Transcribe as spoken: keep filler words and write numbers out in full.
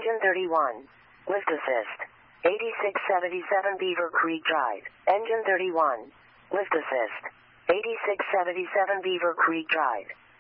Engine thirty-one. Lift assist. eighty-six seventy-seven Beaver Creek Drive. Engine thirty-one. Lift assist. eighty-six seventy-seven Beaver Creek Drive.